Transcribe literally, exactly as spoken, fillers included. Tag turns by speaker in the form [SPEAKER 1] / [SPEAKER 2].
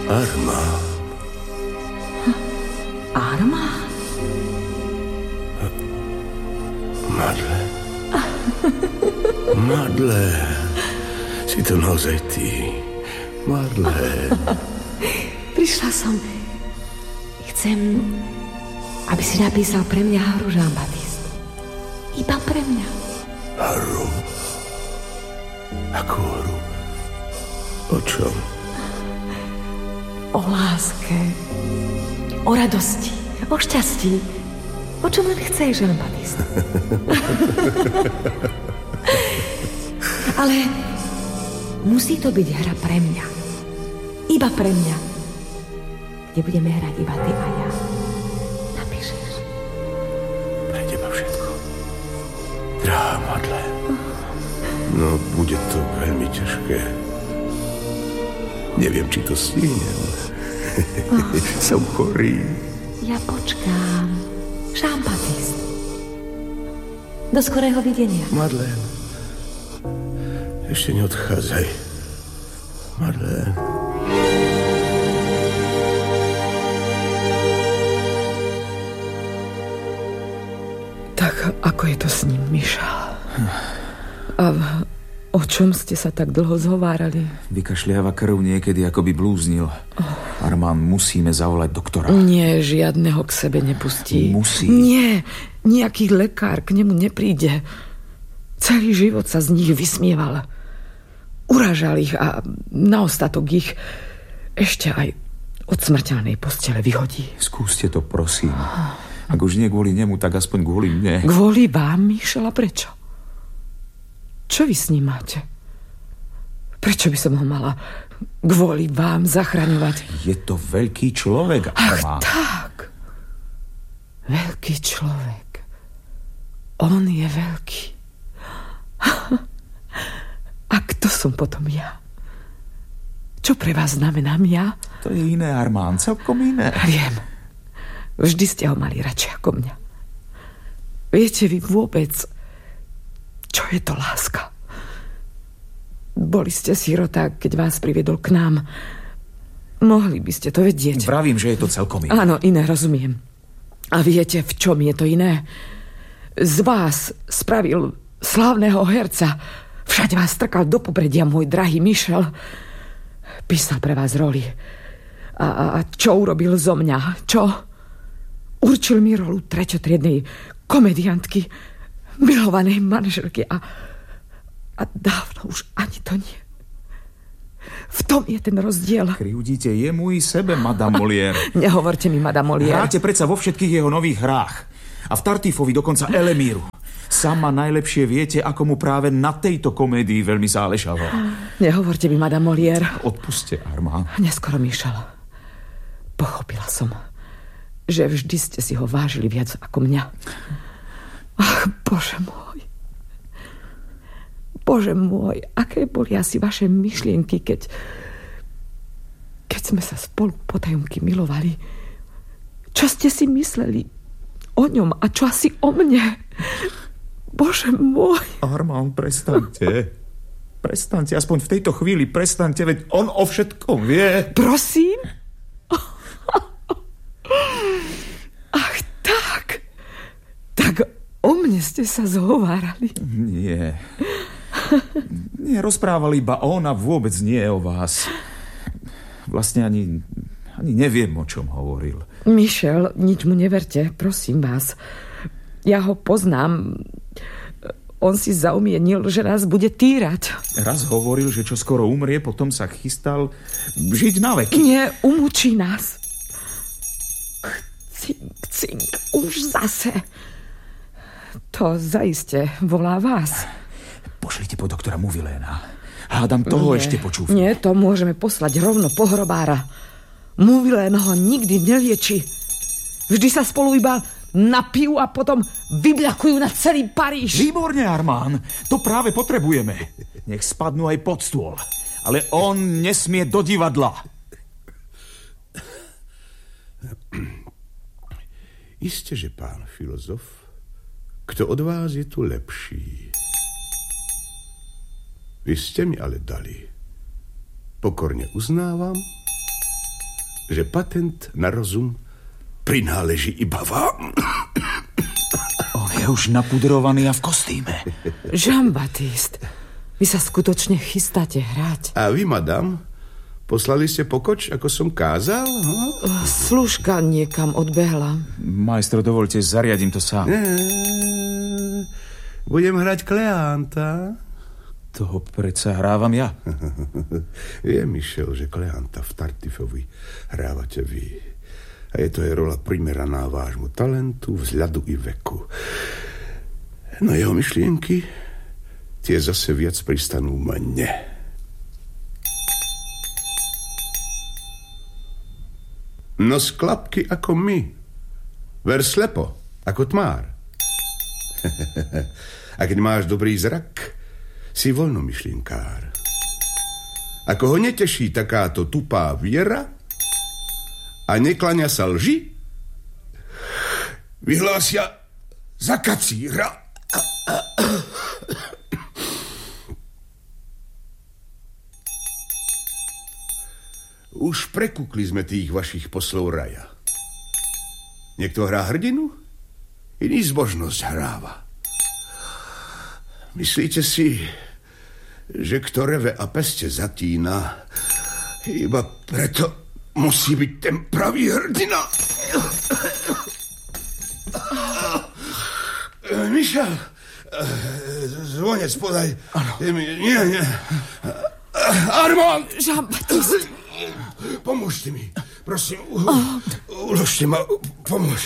[SPEAKER 1] Armán.
[SPEAKER 2] Armán?
[SPEAKER 1] Madeleine. Madeleine. Si to naozaj ty. Madeleine.
[SPEAKER 2] Prišla som. Chcem, aby si napísal pre mňa hru, Jean-Baptiste. Iba pre mňa.
[SPEAKER 1] Hru? Akú hru? O čom?
[SPEAKER 2] O láske. O radosti. O šťastí. O čom len chceš, Jean-Baptiste. Ale musí to byť hra pre mňa. Iba pre mňa. Kde budeme hrať iba ty a ja. Napíšeš.
[SPEAKER 1] Pre teba všetko. Drahá Madeleine. No, bude to veľmi ťažké. Neviem, či to stihnem. Oh. Som chorý.
[SPEAKER 2] Ja počkám. Jean-Baptiste. Do skorého videnia.
[SPEAKER 1] Madeleine. Ešte neodchádzaj. Madeleine.
[SPEAKER 3] Tak, ako je to s ním, Michal? A o čom ste sa tak dlho zhovárali?
[SPEAKER 4] Vykašliava krv niekedy, ako by blúznil. Oh. Armán, musíme zavolať doktora.
[SPEAKER 3] Nie, žiadneho k sebe nepustí.
[SPEAKER 4] Musí.
[SPEAKER 3] Nie, nejaký lekár k nemu nepríde. Celý život sa z nich vysmieval. Uražal ich a na ostatok ich ešte aj od smrteľnej postele vyhodí.
[SPEAKER 4] Skúste to, prosím. Ak už nie kvôli nemu, tak aspoň kvôli mne.
[SPEAKER 3] Kvôli vám, Michal, a prečo? Čo vy s ním máte? Prečo by som ho mala kvôli vám zachraňovať?
[SPEAKER 4] Je to veľký človek, Armán.
[SPEAKER 3] Ach, tak. Veľký človek. On je veľký. A kto som potom ja? Čo pre vás znamenám ja?
[SPEAKER 4] To je iné, Armán, celkom iné.
[SPEAKER 3] Viem. Vždy ste ho mali radšej ako mňa. Viete vy vôbec, čo je to láska? Boli ste sirota, keď vás priviedol k nám. Mohli by ste to vedieť.
[SPEAKER 4] Vravím, že je to celkom iné.
[SPEAKER 3] Áno, iné, rozumiem. A viete, v čom je to iné? Z vás spravil slávneho herca. Všade vás strkal do popredia, môj drahý Michel. Písal pre vás roli. A, a, a čo urobil zo mňa? Čo? Určil mi rolu treťotriednej komediantky, milovanej manželky a, a dávno už ani to nie. V tom je ten rozdiel.
[SPEAKER 4] Krivdíte jemu i sebe, Madame Molière.
[SPEAKER 3] Nehovorte mi, Madame Molière.
[SPEAKER 4] Hráte predsa vo všetkých jeho nových hrách. A v Tartífovi dokonca Elemíru. Sama najlepšie viete, ako mu práve na tejto komédii veľmi záležalo.
[SPEAKER 3] Nehovorte mi, Madame Molière.
[SPEAKER 4] Odpuste, Armand.
[SPEAKER 3] Neskoro, Michel. Pochopila som, že vždy ste si ho vážili viac ako mňa. Ach, Bože môj. Bože môj, aké boli asi vaše myšlienky, keď keď sme sa spolu potajomky milovali. Čo ste si mysleli o ňom a čo asi o mne? Bože môj.
[SPEAKER 4] Armand, prestaňte. Prestaňte, aspoň v tejto chvíli prestaňte, veď on o všetkom vie.
[SPEAKER 3] Prosím? Ach, tak. Tak o mne ste sa zhovárali.
[SPEAKER 4] Nie. Nie, rozprával iba on a vôbec nie o vás. Vlastne ani, ani neviem, o čom hovoril.
[SPEAKER 3] Michel, nič mu neverte, prosím vás. Ja ho poznám. On si zaumienil, že nás bude týrať.
[SPEAKER 4] Raz hovoril, že čo skoro umrie, potom sa chystal žiť na veky.
[SPEAKER 3] Nie, umúčí nás. Cink, cink, už zase. To zaiste volá vás.
[SPEAKER 4] Pošlite po doktora Muviléna. Hádam, toho
[SPEAKER 3] Nie.
[SPEAKER 4] ešte počúva.
[SPEAKER 3] Nie, to môžeme poslať rovno po hrobára. Muvilén ho nikdy nelieči. Vždy sa spolu iba napijú a potom vybľakujú na celý Paríž.
[SPEAKER 4] Výborne, Armán. To práve potrebujeme. Nech spadnú aj pod stôl. Ale on nesmie do divadla.
[SPEAKER 1] Isté, že pán filozof, kto od vás je tu lepší? Vy ste mi ale dali. Pokorne uznávam, že patent na rozum prináleží iba vám.
[SPEAKER 4] On je už napudrovaný a v kostýme.
[SPEAKER 3] Jean-Baptiste, vy sa skutočne chystáte hrať.
[SPEAKER 1] A vy, madam, poslali ste pokoč, ako som kázal? Hm?
[SPEAKER 3] Služka niekam odbehla.
[SPEAKER 4] Majstro, dovolte, zariadím to sám.
[SPEAKER 1] Eee, budem hrať Kleanta.
[SPEAKER 4] Toho predsa hrávam ja.
[SPEAKER 1] Je, Michel, že Kleanta v Tartifovi hrávate vy. A je to je rola primeraná vášmu talentu, vzhľadu i veku. No jeho myšlienky, tie zase viac pristanú mne. No z klapky ako my. Ver slepo, ako tmár. A keď máš dobrý zrak, si voľnomyšlienkár. Ako ho neteší takáto tupá viera a neklania sa lži, vyhlásia za kacíra. Už prekúkli sme tých vašich poslov raja. Niekto hrá hrdinu, iný zbožnosť hráva. Myslíte si, že kto reve a peste zatína, iba preto musí byť ten pravý hrdina? Michel, zvonec podaj. Nie, nie. Armand!
[SPEAKER 3] Jean-Baptiste.
[SPEAKER 1] Pomôžte mi. Prosím, u, uložte ma. Pomôž.